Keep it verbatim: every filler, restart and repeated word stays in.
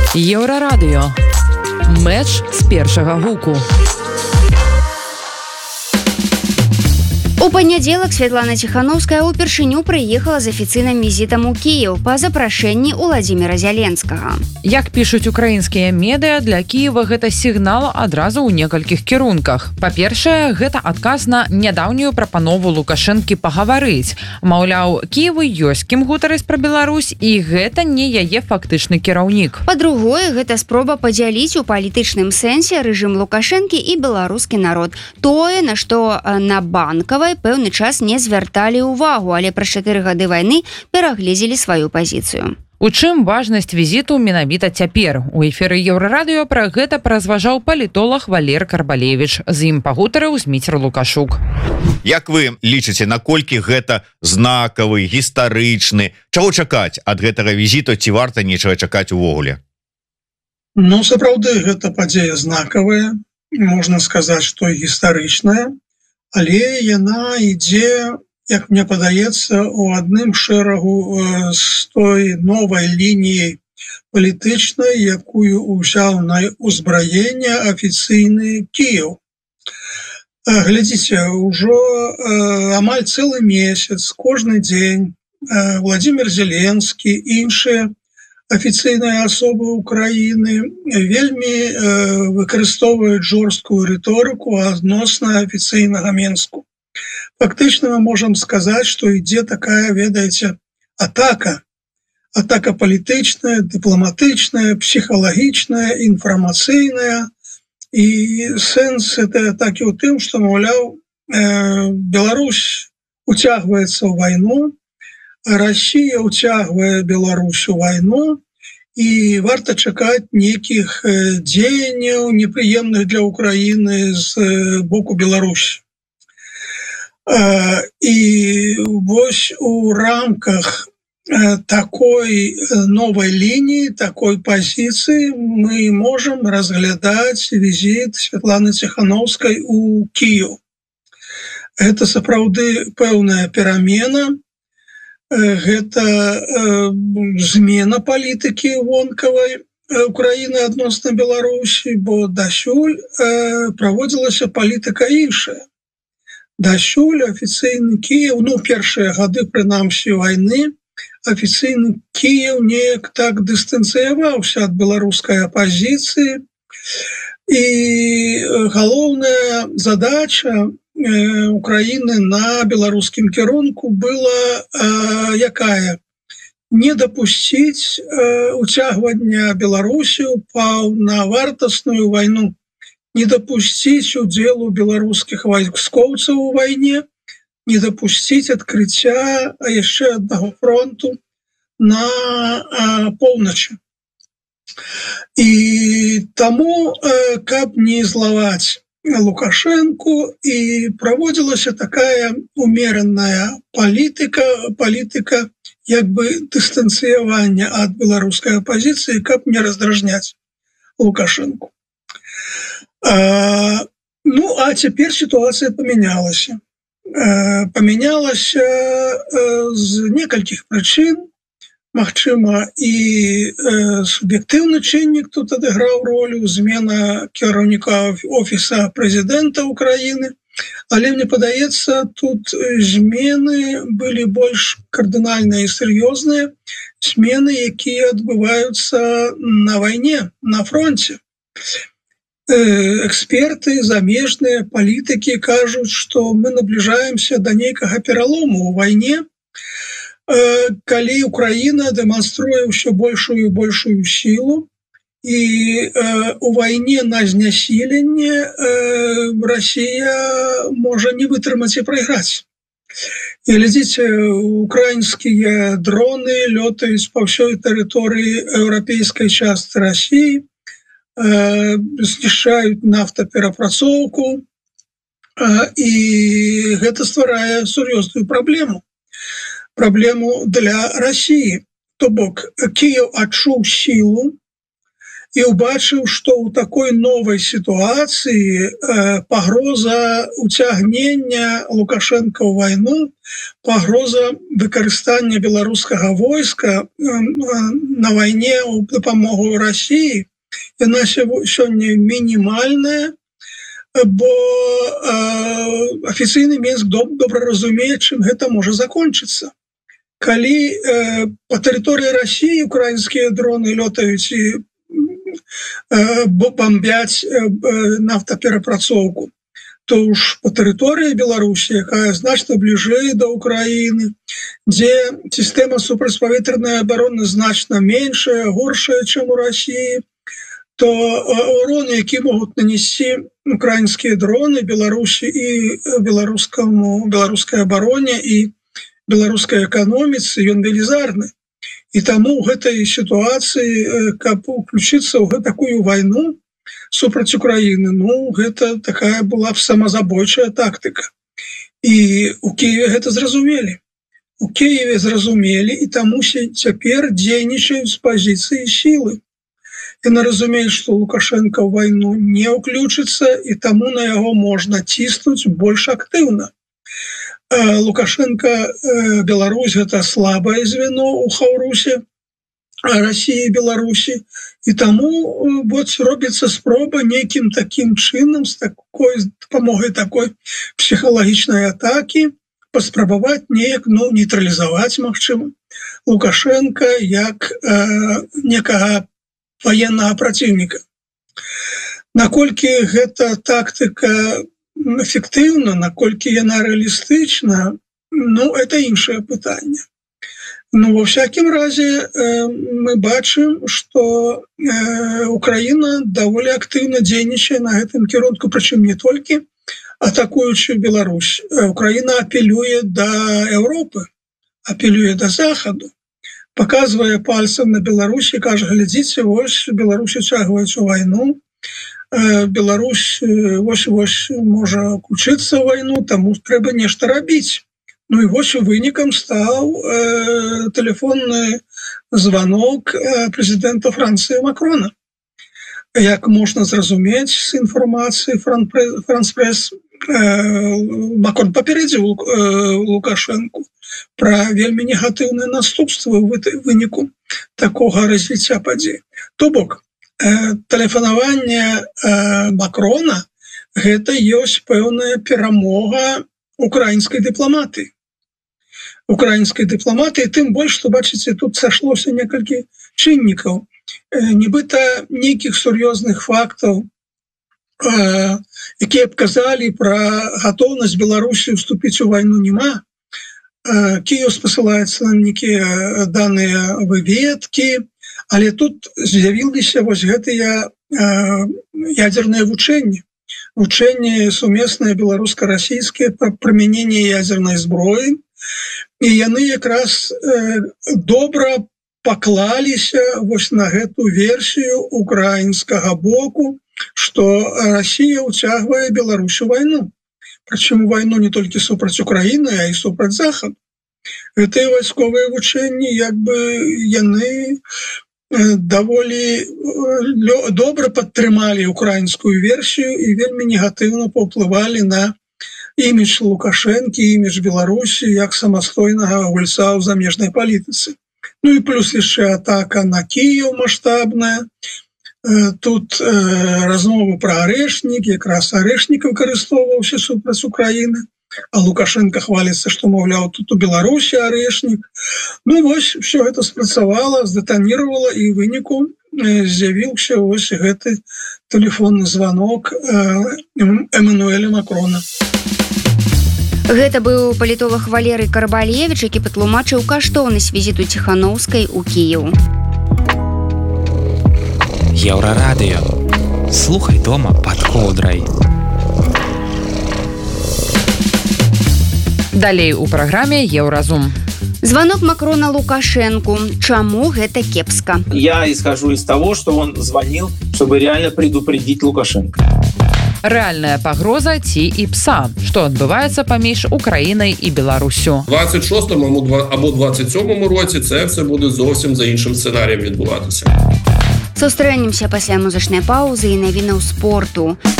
Еўрарадыё. Мэч з першага гуку. У панядзелак Святлана Ціханаўская ўпершыню прыехала з афіцыйным візітам у Кіеў па запрашэнні Уладзіміра Зяленскага. Як пішуць украінскія медыа, для Кіева гэта сігнал адразу ў некалькіх кірунках. Па-першае, гэта адказ на нядаўнюю прапанову Лукашэнкі пагаварыць. Маўляў, Кіеву ёсць кім гутарыць пра Беларусь, і гэта не яе фактычны кіраўнік. Па-другое, гэта спроба падзяліць у палітычным сэнсе рэжым Лукашэнкі і беларускі народ. Тое, на што на Банкавай пэўны час не звярталі ўвагу, але праз чатыры гады вайны перагледзелі сваю пазіцыю. У чым важнасць візіту менавіта цяпер? У эфіры Еўрарадыё пра гэта паразважаў палітолог Валер Карбалевіч. З ім пагутарыў Зміцер Лукашук. Як вы лічыце, наколькі гэта знакавы, гістарычны? Чаго чакаць ад гэтага візіту, ці варта нечага чакаць увогуле? Ну, сапраўды, гэта падзея знакавая. Можна сказаць, што і гістарычная. Але яна ідзе, як мне падаецца, у адным шэрагу з той новай лініяй палітычнай, якую ўзяў на ўзбраенне афіцыйны Кіеў. Глядзіце, ўжо амаль цэлы месяц, кожны дзень Владзімір Зеленскі, іншыя афіцыйныя асобы Украіны вельмі выкарыстоўваюць жорсткую рыторыку адносна афіцыйнага Менску. Фактычна мы можам сказаць, што ідзе такая, ведаеце, атака. Атака палітычная, дыпламатычная, псіхалагічная, інфармацыйная. І сэнс этой атакі ў тым, што, маўляў, Беларусь уцягваецца ў вайну, Россия уцягвае Беларусь у вайну, і варта чакаць нейкіх дзеянняў непрыемных для Украіны з боку Беларусі. І вось у рамках такой новай лініі, такой пазіцыі мы можам разглядаць візіт Святланы Ціханаўскай у Кіеў. Гэта сапраўды пэўная перамена, гэта э, змена палітыкі вонкавай Украіны адносна Беларусі, бо дасюль э, праводзілася палітыка іншая. Дасюль афіцыйны Кіеў, ну, першыя гады, прынамсі, вайны, афіцыйны Кіеў неяк так дыстанцыяваўся ад беларускай апазіцыі, і галоўная задача Украины на беларускім кірунку была э, якая? Не допусціць э, уцягвання Беларусі ў паўнавартасную вайну, не допусціць удзелу беларускіх вайскоўцаў у вайне, не допусціць адкрыцця яшчэ аднаго фронту на э, поўначы. І таму, э, каб не злаваць Лукашенко, і праводзілася такая умеренная палітыка, палітыка як бы дыстанцыявання ад беларускай апозіцыі, каб не раздражняць Лукашенко. А, ну, а цяпер сітуацыя памянялася. А, памянялася з некалькіх прычын. Магчыма, і э, суб'ектыўны чыннік тут адыграў ролю, змена кіраўніка офіса прэзідэнта Украіны, але мне падаецца, тут змены былі больш кардынальныя і сур'ёзныя, змены, якія адбываюцца на вайне, на фронце. Э, эксперты, замежныя палітыкі кажуць, што мы набліжаемся да нейкага пералому ў вайне, калі Украіна дэманструе ўсё большую і большую сілу, і э, у вайне на знясіленне э, Расія можа не вытрымаць і прайграць. І глядзіце, украінскія дроны лётаюць па ўсёй тэрыторыі еўрапейскай частцы Расіі, э, знішчаюць нафтаперапрацоўку, э, і гэта стварае сур'ёзную праблему. Праблему для России. То бок, Киев адчуў силу, і убачыў, што ў такой новай сітуацыі э, пагроза уцягнення Лукашенко ў вайну, пагроза выкарыстання беларускага войска э, на вайне ў дапамогу Расіі, яна сёння мінімальная, бо э, афіцыйны Мінск доб, добра разумее, чым гэта можа закончыцца. Калі э, па тэрыторыі Расіі украінскія дроны лётаюць і э, бомбяць э, нафтаперапрацоўку, то ўж па тэрыторыі Беларусі, якая значна бліжэй да Украіны, дзе сістэма супрацьпаветранай абароны значна меншая, горшая, чым у Расіі, то урон, які могуць нанесці украінскія дроны Беларусі і беларускаму беларускай абароне і беларускай эканоміцы, ён велізарны. І таму ў гэтай сітуацыі, каб уключыцца ў такую вайну супраць Украіны, ну, гэта такая была б самазабойчая тактыка. І у Киеве гэта зразумелі. У Киеве зразумелі, і таму цяпер дзейнічаюць з пазіцыі сілы. Яны разумеюць, што Лукашенко ў вайну не ўключыцца, і таму на яго можна ціснуць больш актыўна. Лукашенко, Беларусь — гэта слабае звено ў Хаўрусе, Расіі, Беларусі, і таму вот робіцца спроба нейкім такім чынам з такой дапамогай такой псіхалагічнай атакі паспрабаваць неяк, ну, нейтралізаваць, магчыма, Лукашенко як э, некага военного противника. Наколькі гэта тактыка эффективна, наколькі яна реалістычна, ну, это іншае пытанне. Ну, во всякім разе э, мы бачым, што э, Украіна даволі актыўна дзейнічае на гэтым кірунку, прычым не толькі атакуючы Беларусь. Украіна апелюе да Европы, апелюе да Захаду, показывая пальцем на Беларусь, кажа: глядзіце, вось Беларусь уцягваюць у вайну, Беларусь вось-вось можа уключыцца ў вайну, таму трэба нешта рабіць. Ну і вось вынікам стаў э, тэлефонны званок э, прэзідэнта Францыі Макрона. Як можна зразумець з інфармацыі Франс-Прэс, Макрон папярэдзіў Лукашенку пра вельмі негатыўныя наступствы ў выніку такога развіцця падзей. То бок, тэлефанаванне Макрона — гэта ёсць пэўная перамога украінскай дыпламатыі. Украінскай дыпламатыі, тым больш, што, бачыце, тут сашлося некалькі чыннікаў. Нібыта нейкіх сур'ёзных фактаў, якія б казалі пра гатоўнасць Беларусі ўступіць у вайну, няма. Кіеў спасылаецца на нейкія даныя выведкі, але тут з'явіліся вось гэтыя ядзерныя вучэнні. Вучэнні сумесныя беларуска-расійскія па прымяненні ядзернай зброі, і яны якраз добра паклаліся вось на гэту версію украінскага боку, што Расія ўцягвае Беларусь у вайну. Прычым вайну не толькі супраць Украіны, а і супраць Захаду. Гэтыя вайсковыя вучэнні, як бы, яны даволі добра падтрымалі украінскую версію і вельмі негатыўна паўплывалі на імідж Лукашэнкі, імідж Беларусі як самастойнага гульца ў замежнай палітыцы. Ну і плюс яшчэ атака на Кіеў маштабная. Тут э, размовы пра арэшнік, якраз арэшнік выкарыстоўваўся супраць Украіны, а Лукашенко хваліцца, што, маўляў, тут у Беларусі арэшнік. Ну вось, все гэта спрацавала, здэтаніравала, і ў выніку э, з'явіўся вось гэты тэлефонны званок э, Эммануэля Макрона. Гэта быў палітолог Валерый Карбалевіч, які патлумачыў каштоўнасць візіту Ціханаўскай у Кіеў. Еўрарадыё. Слухай дома пад коўдрай. Далей у праграме Еўразум. Звонок Макрона Лукашенку. Чаму гэта кепска? Я исхожу из того, что он звонил, чтобы реально предупредить Лукашенко. Рэальная пагроза ці і пса. Што адбываецца паміж Украінай і Беларусю. двадцять шостому або двадцять сьомому році це все буде зовсім за іншим сценарієм відбуватися. Сустрэнемся пасля музычнай паўзы і навінаў спорту.